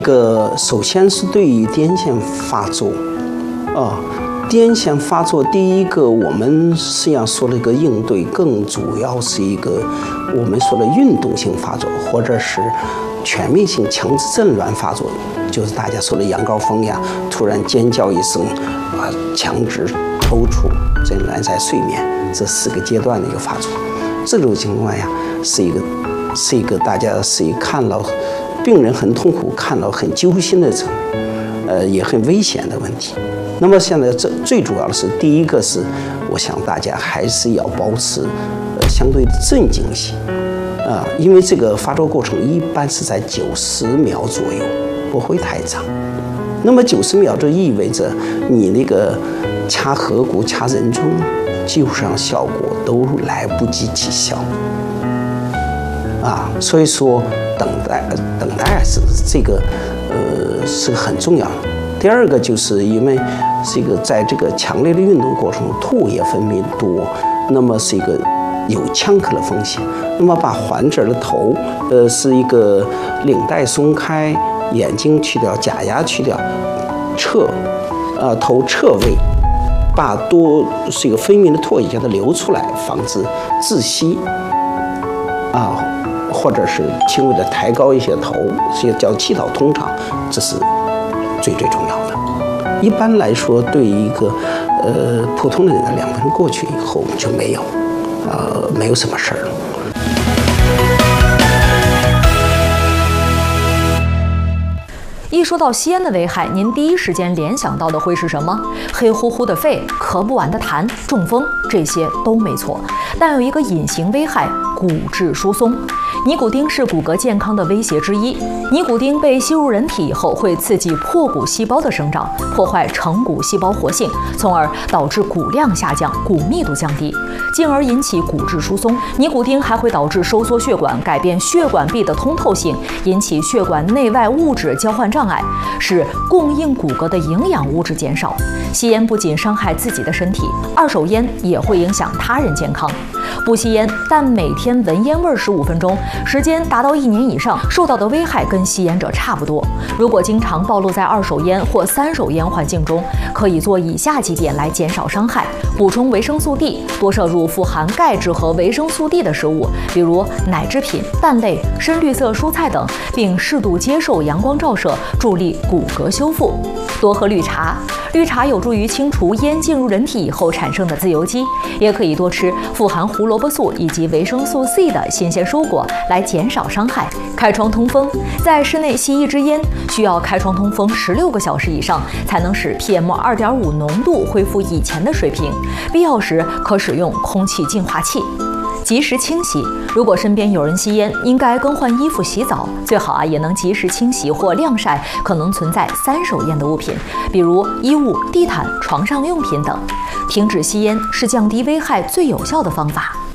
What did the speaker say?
首先是对于癫痫发作，癫痫发作第一个我们实际上说了一个应对，更主要是一个我们说的运动性发作，或者是全面性强制症乱发作，就是大家说的羊羔疯呀，突然尖叫一声，强制抽搐，这乱在睡眠，这4个阶段的一个发作。这种情况下是一个大家是看到病人很痛苦，看到很揪心的程度，也很危险的问题。那么现在最主要的是，第一个是，我想大家还是要保持相对的镇静性，因为这个发作过程一般是在90秒左右，不会太长。那么90秒就意味着你那个掐颌骨、掐人中，基本上效果都来不及起效，所以说等待是这个是很重要的。第二个就是因为是一个在这个强烈的运动过程中，唾液分泌多，那么是一个有呛咳的风险。那么把患者的头，是一个领带松开，眼睛去掉，假牙去掉，头侧位，把是一个分泌的唾液给它流出来，防止窒息，或者是轻微的抬高一些头，是叫气道通畅，这是最重要的。一般来说，对于一个普通的人，2分钟过去以后就没有什么事儿了。 一说到吸烟的危害，您第一时间联想到的会是什么？黑乎乎的肺、咳不完的痰、中风，这些都没错。但有一个隐形危害——骨质疏松。尼古丁是骨骼健康的威胁之一。尼古丁被吸入人体以后，会刺激破骨细胞的生长，破坏成骨细胞活性，从而导致骨量下降、骨密度降低，进而引起骨质疏松。尼古丁还会导致收缩血管，改变血管壁的通透性，引起血管内外物质交换障碍，使供应骨骼的营养物质减少。吸烟不仅伤害自己的身体，二手烟也会影响他人健康。不吸烟，但每天闻烟味15分钟，时间达到1年以上，受到的危害跟吸烟者差不多。如果经常暴露在二手烟或3手烟环境中，可以做以下几点来减少伤害：补充维生素 D， 多摄入富含钙质和维生素 D 的食物，比如奶制品、蛋类、深绿色蔬菜等，并适度接受阳光照射，助力骨骼修复。多喝绿茶，绿茶有助于清除烟进入人体以后产生的自由基，也可以多吃富含胡萝卜素以及维生素 C 的新鲜蔬果来减少伤害。开窗通风，在室内吸1支烟，需要开窗通风16个小时以上，才能使 PM2.5 浓度恢复以前的水平，必要时可使用空气净化器。及时清洗，如果身边有人吸烟，应该更换衣服洗澡，最好也能及时清洗或晾晒可能存在3手烟的物品，比如衣物、地毯、床上用品等。停止吸烟是降低危害最有效的方法。